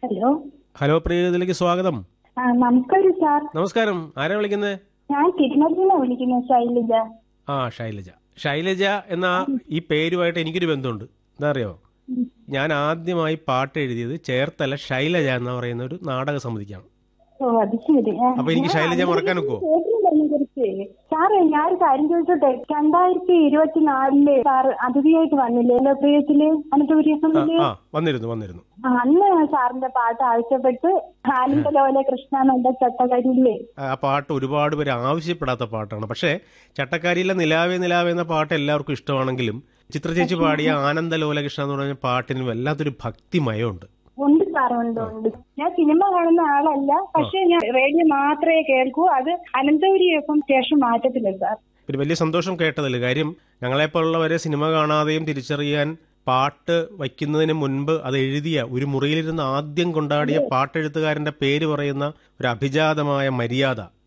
Hello. Hello, പ്രിയതിലേക്ക് സ്വാഗതം. നമസ്കാരം sir. നമസ്കാരം. ആരാ വിളിക്കുന്നത്? ഞാൻ തിരുനെല്ലിന്നാ വിളിക്കുന്നത്, ശൈലജ. ശൈലജ. ശൈലജ എന്ന ഈ പേരുമായിട്ട് എനിക്കൊരു ബന്ധമുണ്ട്. എന്താ അറിയോ, ഞാൻ ആദ്യമായി പാട്ട് എഴുതിയത് ചേർത്തല ശൈലജ എന്ന് പറയുന്ന ഒരു നാടക സമിതിക്കാണ്. ഓ, അത് ശരി. അപ്പൊ എനിക്ക് ശൈലജ മറക്കാൻ ഒക്കുമോ? സാറേ, ഞാനൊരു കാര്യം ചോദിച്ചോട്ടെ. 2024 സാർ അതിഥിയായിട്ട് വന്നില്ലേ ലോകപ്രിയത്തില്, അനന്തപുരിയത്തില്? വന്നിരുന്നു. അന്ന് സാറിന്റെ പാട്ട് ആവശ്യപ്പെട്ട് ആനന്ദലോല കൃഷ്ണ എന്നുള്ള ചട്ടകരിയില്ലേ, ആ പാട്ട് ഒരുപാട് പേര് ആവശ്യപ്പെടാത്ത പാട്ടാണ്. പക്ഷേ ചട്ടക്കാരിയിലെ നിലാവേ നിലാവേ എന്ന പാട്ട് എല്ലാവർക്കും ഇഷ്ടമാണെങ്കിലും ചിത്രചേച്ചി പാടിയ ആനന്ദലോല കൃഷ്ണ എന്ന് പറഞ്ഞ പാട്ടിന് വല്ലാത്തൊരു ഭക്തിമയമുണ്ട്. ഉണ്ട് സാർ, ഉണ്ട്. ഞാൻ സിനിമ കാണുന്ന ആളല്ല, പക്ഷെ ഞാൻ റേഡിയോ മാത്രമേ കേൾക്കൂ. അത് അനന്തപുരി FM സ്റ്റേഷൻ മാറ്റത്തില്ല സാർ. ഒരു വലിയ സന്തോഷം കേട്ടതിൽ. കാര്യം ഞങ്ങളെപ്പോലുള്ളവരെ സിനിമ കാണാതെയും തിരിച്ചറിയാൻ പാട്ട് വയ്ക്കുന്നതിന് മുൻപ് അത് എഴുതിയ, ഒരു മുറിയിലിരുന്ന് ആദ്യം കൊണ്ടാടിയ പാട്ടെഴുത്തുകാരന്റെ പേര് പറയുന്ന ഒരു അഭിജാതമായ മര്യാദ